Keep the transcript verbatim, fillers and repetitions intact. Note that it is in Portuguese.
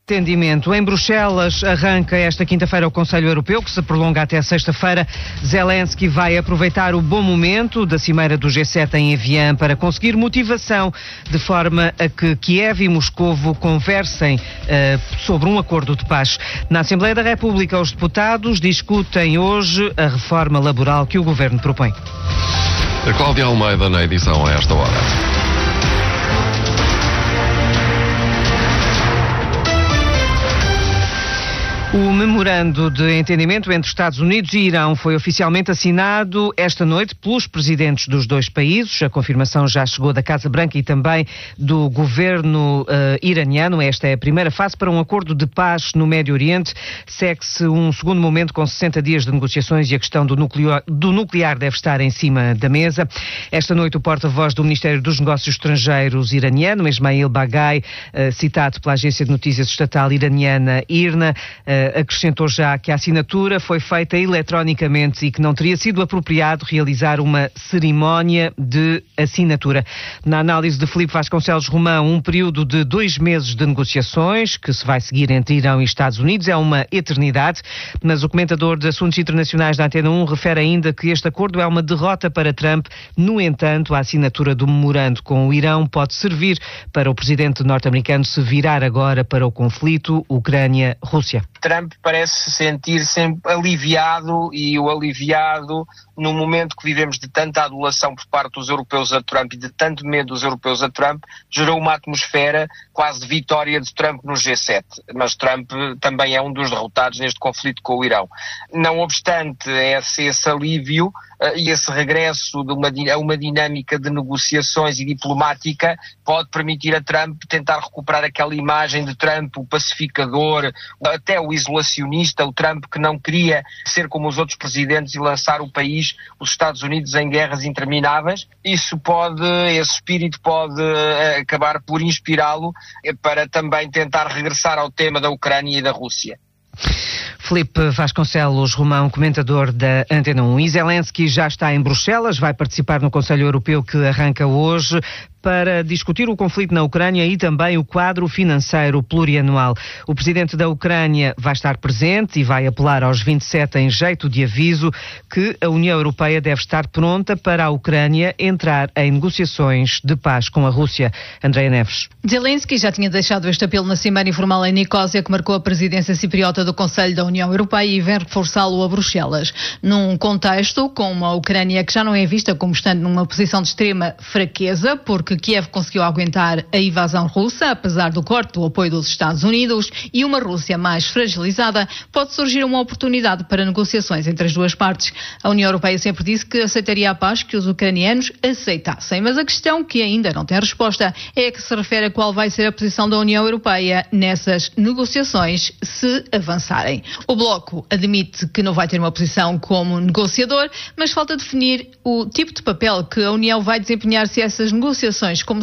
Entendimento. Em Bruxelas arranca esta quinta-feira o Conselho Europeu, que se prolonga até sexta-feira. Zelensky vai aproveitar o bom momento da cimeira do G sete em Evian para conseguir motivação, de forma a que Kiev e Moscovo conversem uh, sobre um acordo de paz. Na Assembleia da República, os deputados discutem hoje a reforma laboral que o Governo propõe. A Cláudia Almeida na edição a esta hora. O memorando de entendimento entre Estados Unidos e Irão foi oficialmente assinado esta noite pelos presidentes dos dois países. A confirmação já chegou da Casa Branca e também do governo uh, iraniano. Esta é a primeira fase para um acordo de paz no Médio Oriente. Segue-se um segundo momento com sessenta dias de negociações e a questão do nuclear, do nuclear deve estar em cima da mesa. Esta noite o porta-voz do Ministério dos Negócios Estrangeiros iraniano, Esmail Baghai, uh, citado pela agência de notícias estatal iraniana IRNA, uh, acrescentou já que a assinatura foi feita eletronicamente e que não teria sido apropriado realizar uma cerimónia de assinatura. Na análise de Filipe Vasconcelos Romão, um período de dois meses de negociações que se vai seguir entre Irão e Estados Unidos é uma eternidade, mas o comentador de assuntos internacionais da Antena um refere ainda que este acordo é uma derrota para Trump. No entanto, a assinatura do memorando com o Irão pode servir para o presidente norte-americano se virar agora para o conflito Ucrânia-Rússia. Trump parece se sentir sempre aliviado, e o aliviado, no momento que vivemos de tanta adulação por parte dos europeus a Trump e de tanto medo dos europeus a Trump, gerou uma atmosfera quase de vitória de Trump no G sete. Mas Trump também é um dos derrotados neste conflito com o Irão. Não obstante esse, esse alívio uh, e esse regresso de uma, a uma dinâmica de negociações e diplomática pode permitir a Trump tentar recuperar aquela imagem de Trump, o pacificador, até o isolacionista, o Trump que não queria ser como os outros presidentes e lançar o país, os Estados Unidos, em guerras intermináveis. Isso pode, esse espírito pode uh, acabar por inspirá-lo uh, para também tentar regressar ao tema da Ucrânia e da Rússia. Filipe Vasconcelos Romão, comentador da Antena um. E Zelensky já está em Bruxelas, vai participar no Conselho Europeu que arranca hoje para discutir o conflito na Ucrânia e também o quadro financeiro plurianual. O presidente da Ucrânia vai estar presente e vai apelar aos vinte e sete em jeito de aviso que a União Europeia deve estar pronta para a Ucrânia entrar em negociações de paz com a Rússia. Andréia Neves. Zelensky já tinha deixado este apelo na cimeira informal em Nicósia, que marcou a presidência cipriota do Conselho da União Europeia, e vem reforçá-lo a Bruxelas. Num contexto com uma Ucrânia que já não é vista como estando numa posição de extrema fraqueza, porque Kiev conseguiu aguentar a invasão russa, apesar do corte do apoio dos Estados Unidos, e uma Rússia mais fragilizada, pode surgir uma oportunidade para negociações entre as duas partes. A União Europeia sempre disse que aceitaria a paz que os ucranianos aceitassem, mas a questão que ainda não tem resposta é a que se refere a qual vai ser a posição da União Europeia nessas negociações se avançarem. O Bloco admite que não vai ter uma posição como negociador, mas falta definir o tipo de papel que a União vai desempenhar se essas negociações como